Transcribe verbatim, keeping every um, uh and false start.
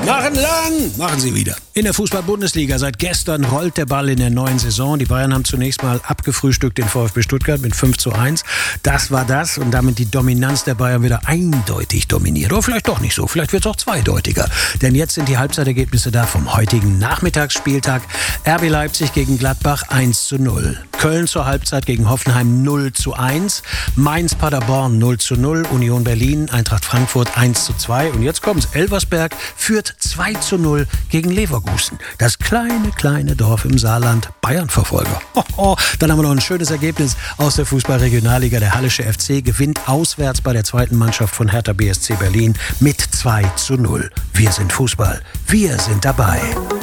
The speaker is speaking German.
Machen lang, machen sie wieder. In der Fußball-Bundesliga seit gestern rollt der Ball in der neuen Saison. Die Bayern haben zunächst mal abgefrühstückt den VfB Stuttgart mit fünf zu eins. Das war das und damit die Dominanz der Bayern wieder eindeutig dominiert. Oder vielleicht doch nicht so, vielleicht wird es auch zweideutiger. Denn jetzt sind die Halbzeitergebnisse da vom heutigen Nachmittagsspieltag. R B Leipzig gegen Gladbach eins zu null. Köln zur Halbzeit gegen Hoffenheim null zu eins. Mainz Paderborn null zu null. Union Berlin, Eintracht Frankfurt eins zu zwei. Und jetzt kommt's. Elversberg führt zwei zu null gegen Leverkusen. Das kleine, kleine Dorf im Saarland. Bayern-Verfolger. Oh, oh. Dann haben wir noch ein schönes Ergebnis aus der Fußball-Regionalliga. Der Hallische F C gewinnt auswärts bei der zweiten Mannschaft von Hertha B S C Berlin mit zwei zu null. Wir sind Fußball. Wir sind dabei.